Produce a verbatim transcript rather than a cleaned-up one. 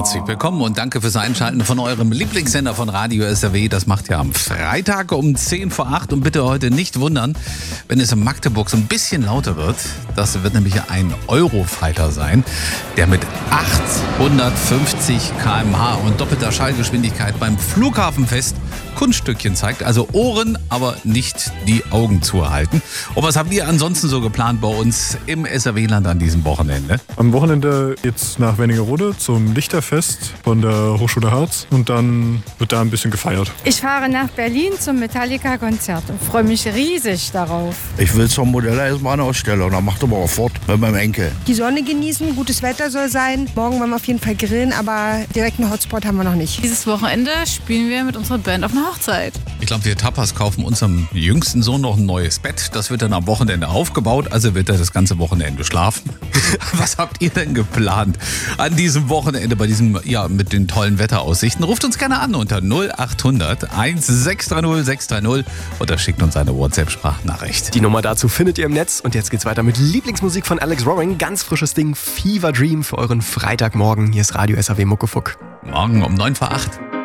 herzlich willkommen und danke fürs Einschalten von eurem Lieblingssender von Radio S R W. Das macht ihr am Freitag um zehn vor acht und bitte heute nicht wundern, wenn es in Magdeburg so ein bisschen lauter wird. Das wird nämlich ein Eurofighter sein, der mit achthundertfünfzig Kilometer pro Stunde und doppelter Schallgeschwindigkeit beim Flughafenfest Kunststückchen zeigt. Also Ohren, aber nicht die Augen zuhalten. Und was habt ihr ansonsten so geplant bei uns im S R W-Land an diesem Wochenende? Am Wochenende geht's nach Wernigerode zum Lichterfest von der Hochschule Harz und dann wird da ein bisschen gefeiert. Ich fahre nach Berlin zum Metallica-Konzert und freue mich riesig darauf. Ich will zur Modelleisenbahnausstellung, da macht aber auch fort mit meinem Enkel. Die Sonne genießen, gutes Wetter soll sein. Morgen wollen wir auf jeden Fall grillen, aber direkt einen Hotspot haben wir noch nicht. Dieses Wochenende spielen wir mit unserer Band auf einer Hochzeit. Ich glaube, wir Tapas kaufen unserem jüngsten Sohn noch ein neues Bett. Das wird dann am Wochenende aufgebaut, also wird er das ganze Wochenende schlafen. Was habt ihr denn geplant an diesem Wochenende bei diesem, ja, mit den tollen Wetteraussichten? Ruft uns gerne an unter null acht hundert sechshundertzwanzig sechshundertzwanzig oder schickt uns eine WhatsApp-Sprachnachricht. Die Nummer dazu findet ihr im Netz und jetzt geht's weiter mit Lieblingsmusik von Alex Roaring. Ganz frisches Ding, Fever Dream für euren Freitagmorgen. Hier ist Radio S R W Muckefuck. Morgen um neun vor acht.